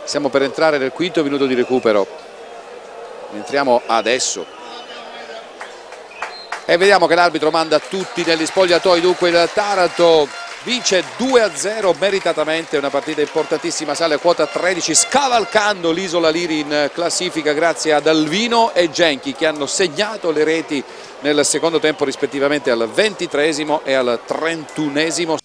Stiamo per entrare nel quinto minuto di recupero, entriamo adesso e vediamo che l'arbitro manda tutti negli spogliatoi. Dunque il Taranto vince 2-0 meritatamente, una partita importantissima, sale a quota 13 scavalcando l'Isola Liri in classifica grazie ad Alvino e Genchi che hanno segnato le reti nel secondo tempo rispettivamente al 23esimo e al 31esimo.